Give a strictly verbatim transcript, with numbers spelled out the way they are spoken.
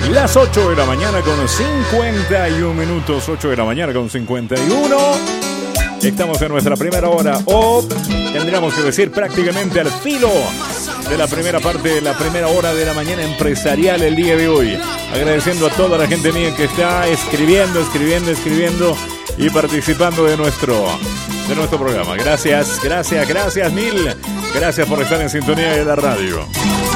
Las ocho de la mañana con cincuenta y un minutos, ocho de la mañana con cincuenta y uno. Estamos en nuestra primera hora, o tendríamos que decir prácticamente al filo de la primera parte de la primera hora de la mañana empresarial el día de hoy. Agradeciendo a toda la gente mía que está escribiendo, escribiendo, escribiendo y participando de nuestro, de nuestro programa. Gracias, gracias, gracias mil. Gracias por estar en sintonía de la radio.